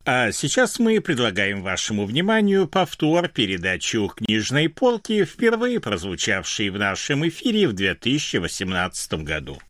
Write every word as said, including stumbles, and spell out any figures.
А сейчас мы предлагаем вашему вниманию повтор передачи «У книжной полки», впервые прозвучавшей в нашем эфире в две тысячи восемнадцатом году.